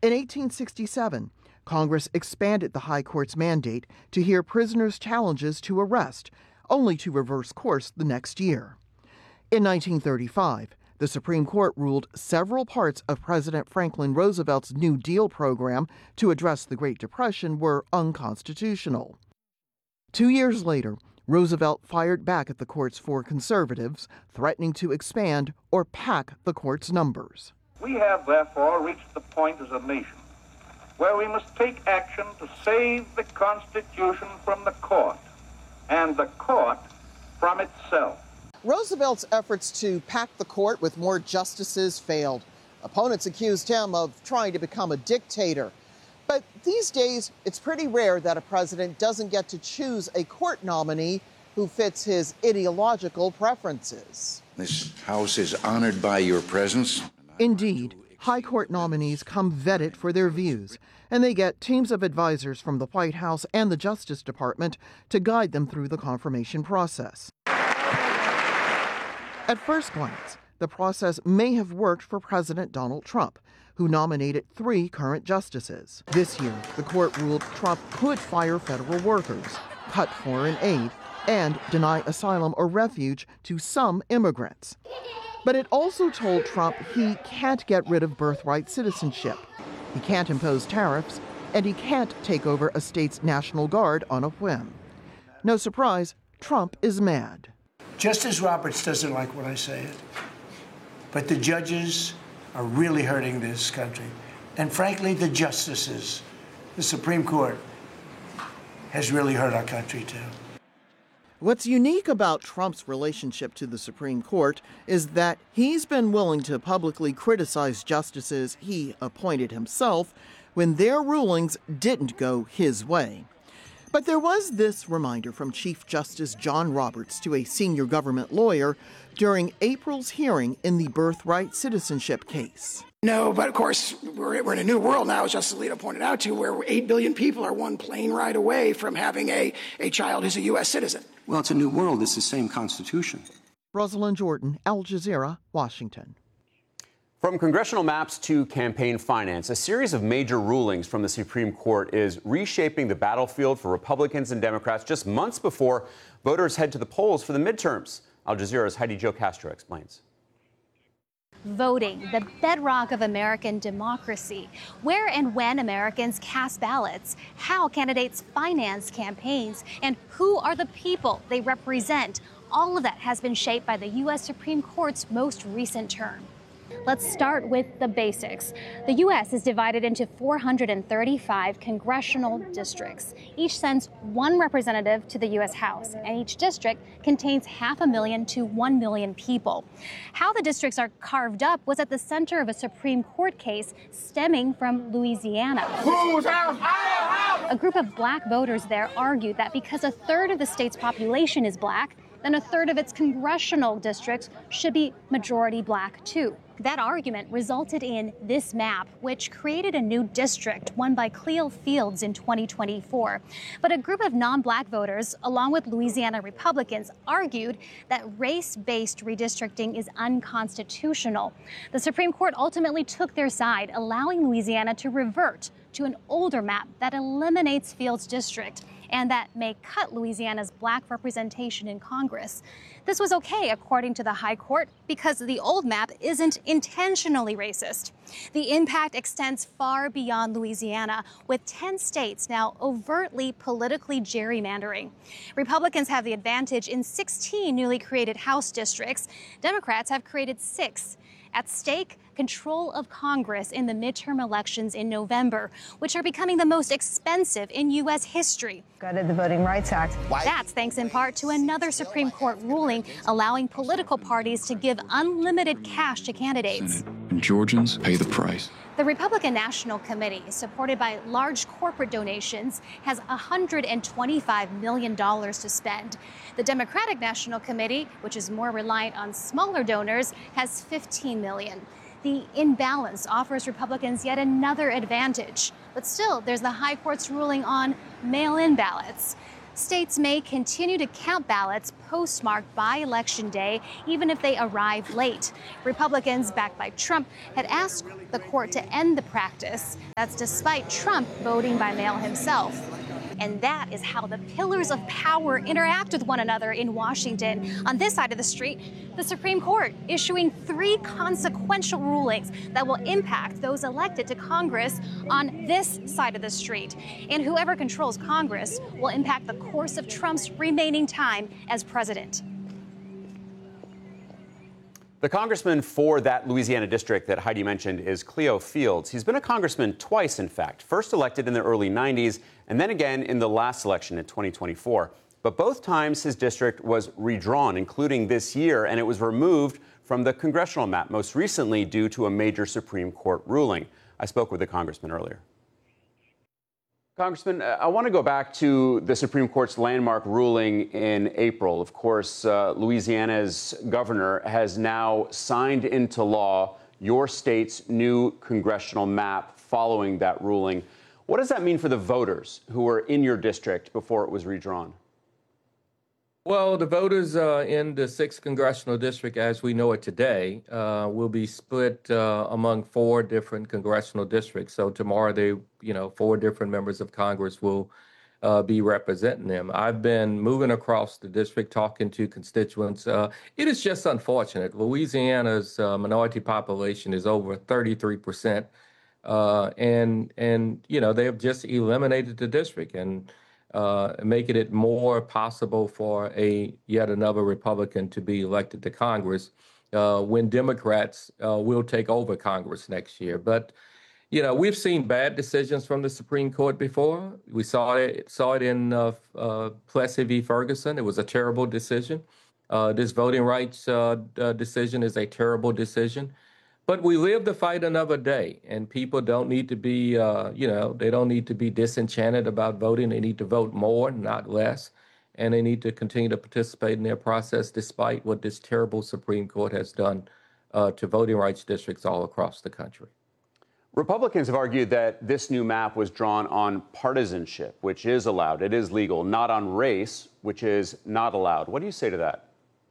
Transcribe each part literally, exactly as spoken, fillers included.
In eighteen sixty-seven, Congress expanded the High Court's mandate to hear prisoners' challenges to arrest, only to reverse course the next year. In nineteen thirty-five, the Supreme Court ruled several parts of President Franklin Roosevelt's New Deal program to address the Great Depression were unconstitutional. Two years later, Roosevelt fired back at the courts for conservatives, threatening to expand or pack the court's numbers. We have, therefore, reached the point as a nation where we must take action to save the Constitution from the court and the court from itself. Roosevelt's efforts to pack the court with more justices failed. Opponents accused him of trying to become a dictator. But these days, it's pretty rare that a president doesn't get to choose a court nominee who fits his ideological preferences. This House is honored by your presence. Indeed, High Court nominees come vetted for their views, and they get teams of advisors from the White House and the Justice Department to guide them through the confirmation process. At first glance, the process may have worked for President Donald Trump, who nominated three current justices. This year, the court ruled Trump could fire federal workers, cut foreign aid, and deny asylum or refuge to some immigrants. But it also told Trump he can't get rid of birthright citizenship. He can't impose tariffs, and he can't take over a state's National Guard on a whim. No surprise, Trump is mad. Justice Roberts doesn't like when I say it, but the judges are really hurting this country. And frankly, the justices, the Supreme Court, has really hurt our country too. What's unique about Trump's relationship to the Supreme Court is that he's been willing to publicly criticize justices he appointed himself when their rulings didn't go his way. But there was this reminder from Chief Justice John Roberts to a senior government lawyer during April's hearing in the birthright citizenship case. No, but of course, we're, we're in a new world now, as Justice Alito pointed out, to where eight billion people are one plane ride away from having a, a child who's a U S citizen. Well, it's a new world. It's the same Constitution. Rosalind Jordan, Al Jazeera, Washington. From congressional maps to campaign finance, a series of major rulings from the Supreme Court is reshaping the battlefield for Republicans and Democrats just months before voters head to the polls for the midterms. Al Jazeera's Heidi Jo Castro explains. Voting, the bedrock of American democracy. Where and when Americans cast ballots, how candidates finance campaigns, and who are the people they represent. All of that has been shaped by the U S Supreme Court's most recent term. Let's start with the basics. The U S is divided into four hundred thirty-five congressional districts. Each sends one representative to the U S House, and each district contains half a million to one million people. How the districts are carved up was at the center of a Supreme Court case stemming from Louisiana. Whose house? Our house! A group of black voters there argued that because a third of the state's population is black, then a third of its congressional districts should be majority black too. That argument resulted in this map, which created a new district won by Cleo Fields in twenty twenty-four. But a group of non-black voters, along with Louisiana Republicans, argued that race-based redistricting is unconstitutional. The Supreme Court ultimately took their side, allowing Louisiana to revert to an older map that eliminates Fields' district and that may cut Louisiana's black representation in Congress. This was okay, according to the High Court, because the old map isn't intentionally racist. The impact extends far beyond Louisiana, with ten states now overtly politically gerrymandering. Republicans have the advantage in sixteen newly created House districts. Democrats have created six. At stake, control of Congress in the midterm elections in November, which are becoming the most expensive in U S history. Gutted the Voting Rights Act. That's thanks in part to another Supreme Court ruling allowing political parties to give unlimited cash to candidates. Senate, and Georgians pay the price. The Republican National Committee, supported by large corporate donations, has one hundred twenty-five million dollars to spend. The Democratic National Committee, which is more reliant on smaller donors, has fifteen million dollars. The imbalance offers Republicans yet another advantage. But still, there's the High Court's ruling on mail-in ballots. States may continue to count ballots postmarked by Election Day, even if they arrive late. Republicans, backed by Trump, had asked the court to end the practice. That's despite Trump voting by mail himself. And that is how the pillars of power interact with one another in Washington. On this side of the street, the Supreme Court issuing three consequential rulings that will impact those elected to Congress on this side of the street. And whoever controls Congress will impact the course of Trump's remaining time as president. The congressman for that Louisiana district that Heidi mentioned is Cleo Fields. He's been a congressman twice, in fact, first elected in the early nineties and then again in the last election in twenty twenty-four. But both times his district was redrawn, including this year, and it was removed from the congressional map, most recently due to a major Supreme Court ruling. I spoke with the congressman earlier. Congressman, I want to go back to the Supreme Court's landmark ruling in April. Of course, uh, Louisiana's governor has now signed into law your state's new congressional map following that ruling. What does that mean for the voters who were in your district before it was redrawn? Well, the voters uh, in the sixth congressional district, as we know it today, uh, will be split uh, among four different congressional districts. So tomorrow, they, you know, four different members of Congress will uh, be representing them. I've been moving across the district, talking to constituents. Uh, it is just unfortunate. Louisiana's uh, minority population is over thirty-three percent, uh, and and you know they have just eliminated the district and. Uh, making it more possible for a yet another Republican to be elected to Congress uh, when Democrats uh, will take over Congress next year. But, you know, we've seen bad decisions from the Supreme Court before. We saw it, saw it in uh, uh, Plessy v. Ferguson. It was a terrible decision. Uh, this voting rights uh, uh, decision is a terrible decision. But we live to fight another day, and people don't need to be, uh, you know, they don't need to be disenchanted about voting. They need to vote more, not less, and they need to continue to participate in their process despite what this terrible Supreme Court has done uh, to voting rights districts all across the country. Republicans have argued that this new map was drawn on partisanship, which is allowed. It is legal, not on race, which is not allowed. What do you say to that?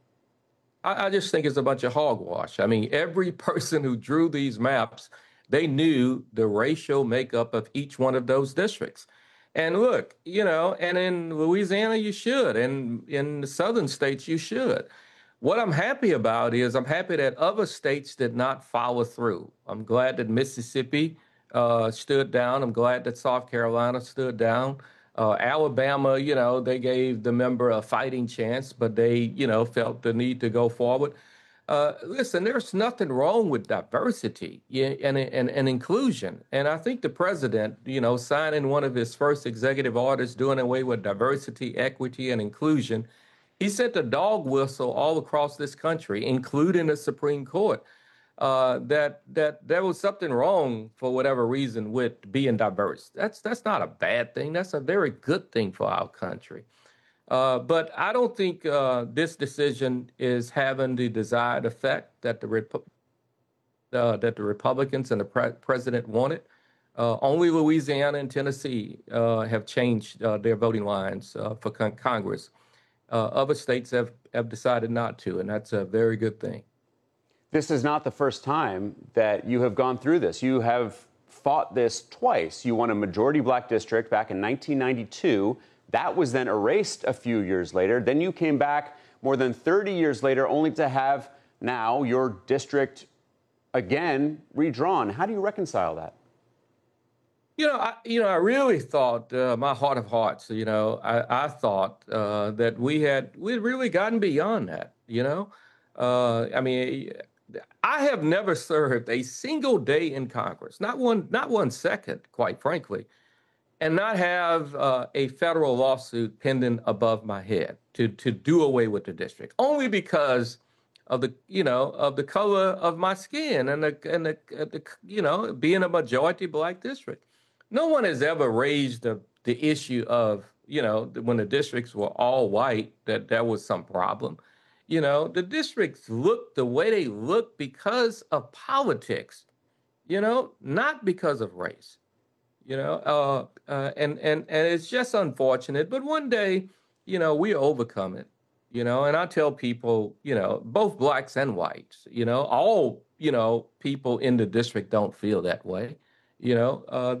I just think it's a bunch of hogwash. I mean, every person who drew these maps, they knew the racial makeup of each one of those districts. And look, you know, and in Louisiana, you should. And in the southern states, you should. What I'm happy about is I'm happy that other states did not follow through. I'm glad that Mississippi uh, stood down. I'm glad that South Carolina stood down. Uh, Alabama, you know, they gave the member a fighting chance, but they, you know, felt the need to go forward. Uh, listen, there's nothing wrong with diversity and, and, and inclusion. And I think the president, you know, signing one of his first executive orders doing away with diversity, equity, and inclusion, he sent a dog whistle all across this country, including the Supreme Court. Uh, that that there was something wrong for whatever reason with being diverse. That's that's not a bad thing. That's a very good thing for our country. Uh, but I don't think uh, this decision is having the desired effect that the Rep- uh, that the Republicans and the pre- president wanted. Uh, only Louisiana and Tennessee uh, have changed uh, their voting lines uh, for con- Congress. Uh, other states have, have decided not to, and that's a very good thing. This is not the first time that you have gone through this. You have fought this twice. You won a majority black district back in nineteen ninety-two. That was then erased a few years later. Then you came back more than thirty years later, only to have now your district again redrawn. How do you reconcile that? You know, I, you know, I really thought, uh, my heart of hearts, you know, I, I thought uh, that we had we'd really gotten beyond that. You know, uh, I mean. I have never served a single day in Congress, not one, not one second, quite frankly, and not have uh, a federal lawsuit pending above my head to to do away with the district, only because of the, you know, of the color of my skin and the and the, the you know, being a majority black district. No one has ever raised the the issue of, you know, when the districts were all white, that there was some problem. You know, the districts look the way they look because of politics, you know, not because of race, you know, uh, uh, and, and, and it's just unfortunate. But one day, you know, we overcome it, you know, and I tell people, you know, both blacks and whites, you know, all you know, people in the district don't feel that way. You know, uh,